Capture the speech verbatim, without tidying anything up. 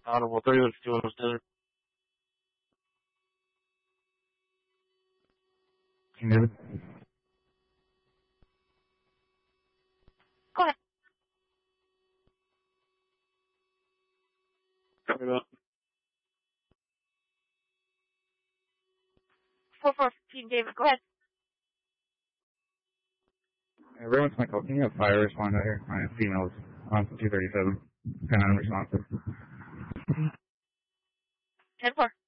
Audible three, what's two on Desert? King David. Go ahead. What about? four four Team David, go ahead. Everyone's my call. Can you have fire respond out here? My females on two thirty-seven. Kind of unresponsive. ten four.